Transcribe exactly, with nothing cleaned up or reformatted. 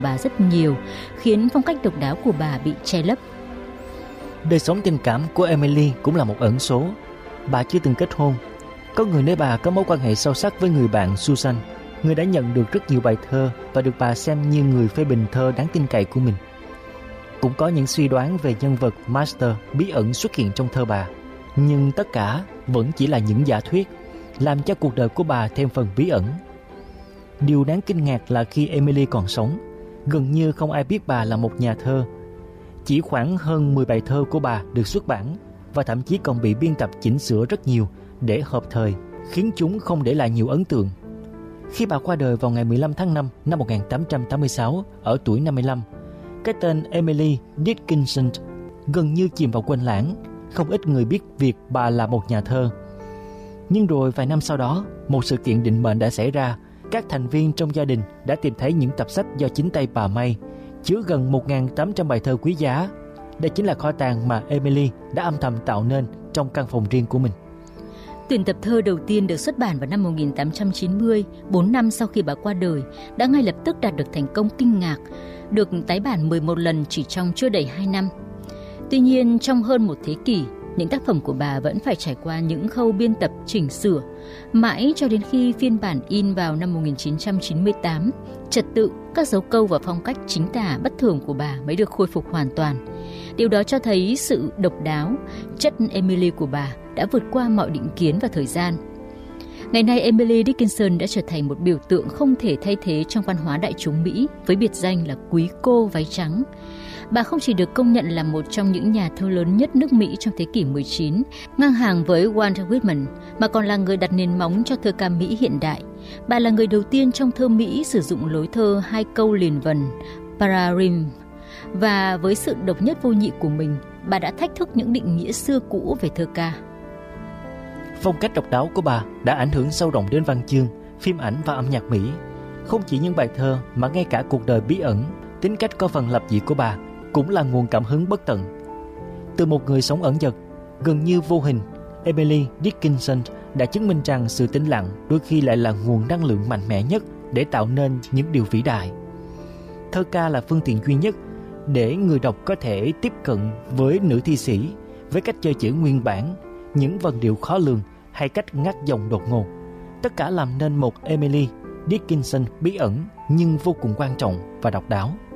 bà rất nhiều, khiến phong cách độc đáo của bà bị che lấp. Đời sống tình cảm của Emily cũng là một ẩn số. Bà chưa từng kết hôn. Có người nói bà có mối quan hệ sâu sắc với người bạn Susan, người đã nhận được rất nhiều bài thơ và được bà xem như người phê bình thơ đáng tin cậy của mình. Cũng có những suy đoán về nhân vật Master bí ẩn xuất hiện trong thơ bà, nhưng tất cả vẫn chỉ là những giả thuyết, làm cho cuộc đời của bà thêm phần bí ẩn. Điều đáng kinh ngạc là khi Emily còn sống, gần như không ai biết bà là một nhà thơ. Chỉ khoảng hơn mười bài thơ của bà được xuất bản, và thậm chí còn bị biên tập chỉnh sửa rất nhiều để hợp thời, khiến chúng không để lại nhiều ấn tượng. Khi bà qua đời vào ngày mười lăm tháng năm năm một nghìn tám trăm tám mươi sáu ở tuổi năm mươi lăm, cái tên Emily Dickinson gần như chìm vào quên lãng. Không ít người biết việc bà là một nhà thơ. Nhưng rồi vài năm sau đó, một sự kiện định mệnh đã xảy ra. Các thành viên trong gia đình đã tìm thấy những tập sách do chính tay bà may, chứa gần một nghìn tám trăm bài thơ quý giá. Đây chính là kho tàng mà Emily đã âm thầm tạo nên trong căn phòng riêng của mình. Tuyển tập thơ đầu tiên được xuất bản vào năm một nghìn tám trăm chín mươi, bốn năm sau khi bà qua đời, đã ngay lập tức đạt được thành công kinh ngạc, được tái bản mười một lần chỉ trong chưa đầy hai năm. Tuy nhiên, trong hơn một thế kỷ, những tác phẩm của bà vẫn phải trải qua những khâu biên tập chỉnh sửa, mãi cho đến khi phiên bản in vào năm một nghìn chín trăm chín mươi tám, trật tự, các dấu câu và phong cách chính tả bất thường của bà mới được khôi phục hoàn toàn. Điều đó cho thấy sự độc đáo, chất Emily của bà đã vượt qua mọi định kiến và thời gian. Ngày nay, Emily Dickinson đã trở thành một biểu tượng không thể thay thế trong văn hóa đại chúng Mỹ với biệt danh là quý cô váy trắng. Bà không chỉ được công nhận là một trong những nhà thơ lớn nhất nước Mỹ trong thế kỷ mười chín, ngang hàng với Walt Whitman, mà còn là người đặt nền móng cho thơ ca Mỹ hiện đại. Bà là người đầu tiên trong thơ Mỹ sử dụng lối thơ hai câu liền vần, pararhyme. Và với sự độc nhất vô nhị của mình, bà đã thách thức những định nghĩa xưa cũ về thơ ca. Phong cách độc đáo của bà đã ảnh hưởng sâu rộng đến văn chương, phim ảnh và âm nhạc Mỹ. Không chỉ những bài thơ mà ngay cả cuộc đời bí ẩn, tính cách có phần lập dị của bà cũng là nguồn cảm hứng bất tận. Từ một người sống ẩn dật, gần như vô hình, Emily Dickinson đã chứng minh rằng sự tĩnh lặng đôi khi lại là nguồn năng lượng mạnh mẽ nhất để tạo nên những điều vĩ đại. Thơ ca là phương tiện duy nhất để người đọc có thể tiếp cận với nữ thi sĩ với cách chơi chữ nguyên bản, những vần điệu khó lường hay cách ngắt dòng đột ngột. Tất cả làm nên một Emily Dickinson bí ẩn nhưng vô cùng quan trọng và độc đáo.